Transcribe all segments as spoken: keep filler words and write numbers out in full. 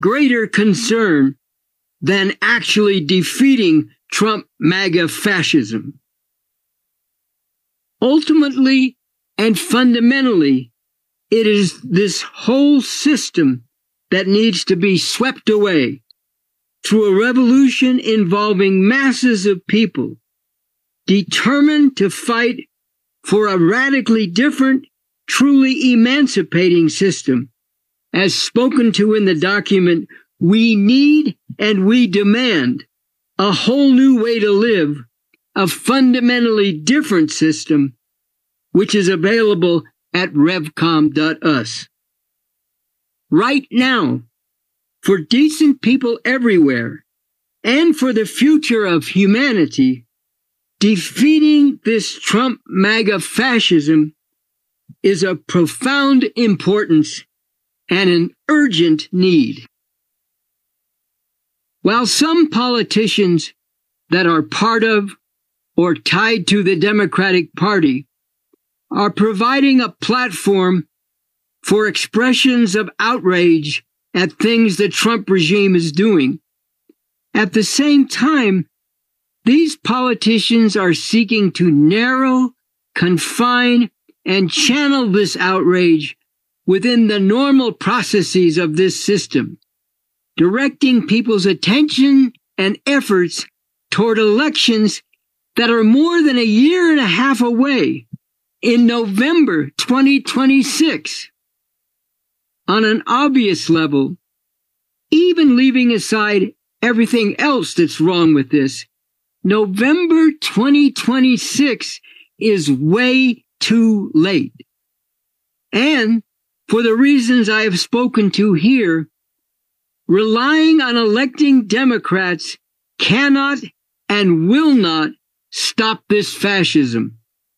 greater concern than actually defeating Trump MAGA fascism. Ultimately and fundamentally, it is this whole system that needs to be swept away through a revolution involving masses of people determined to fight for a radically different, truly emancipating system, as spoken to in the document. We need and we demand a whole new way to live, a fundamentally different system, which is available at revcom dot us. Right now, for decent people everywhere, and for the future of humanity, defeating this Trump MAGA fascism is of profound importance and an urgent need. While some politicians that are part of or tied to the Democratic Party are providing a platform for expressions of outrage at things the Trump regime is doing, at the same time, these politicians are seeking to narrow, confine, and channel this outrage within the normal processes of this system, directing people's attention and efforts toward elections that are more than a year and a half away in November twenty twenty-six. On an obvious level, even leaving aside everything else that's wrong with this, November twenty twenty-six is way too late. And for the reasons I have spoken to here, relying on electing Democrats cannot and will not stop this fascism.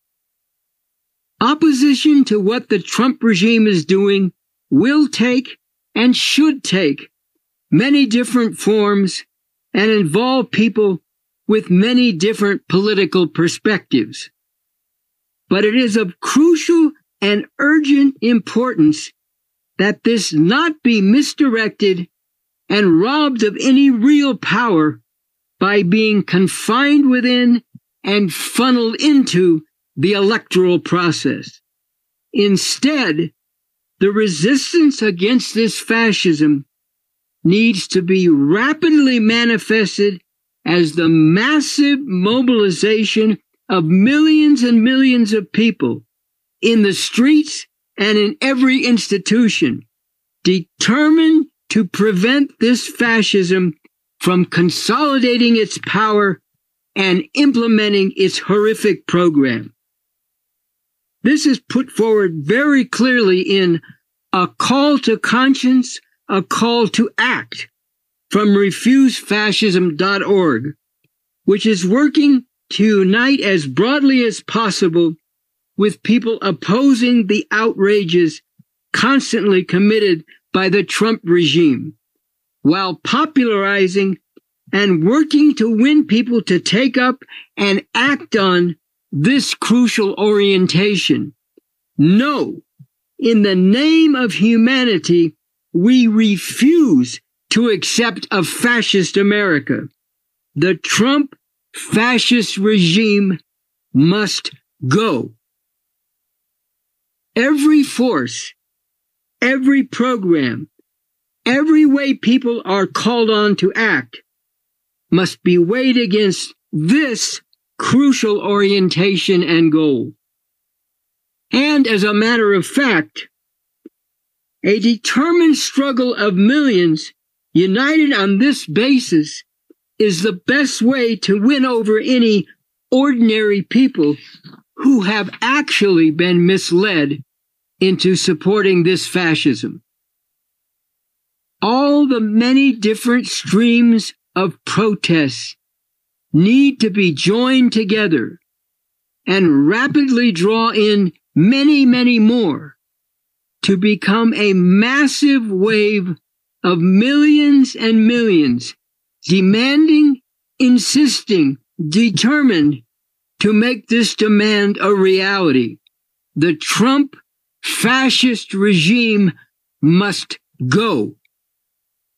Opposition to what the Trump regime is doing will take and should take many different forms and involve people with many different political perspectives. But it is of crucial and urgent importance that this not be misdirected and robbed of any real power by being confined within and funneled into the electoral process. Instead, the resistance against this fascism needs to be rapidly manifested as the massive mobilization of millions and millions of people in the streets and in every institution, determined to prevent this fascism from consolidating its power and implementing its horrific program. This is put forward very clearly in A Call to Conscience, A Call to Act from refuse fascism dot org, which is working to unite as broadly as possible with people opposing the outrages constantly committed by the Trump regime, while popularizing and working to win people to take up and act on this crucial orientation. No, in the name of humanity, we refuse to accept a fascist America. The Trump fascist regime must go. Every force, every program, every way people are called on to act must be weighed against this crucial orientation and goal. And as a matter of fact, a determined struggle of millions united on this basis is the best way to win over any ordinary people who have actually been misled into supporting this fascism. All the many different streams of protests need to be joined together and rapidly draw in many, many more to become a massive wave of millions and millions demanding, insisting, determined to make this demand a reality. The Trump fascist regime must go.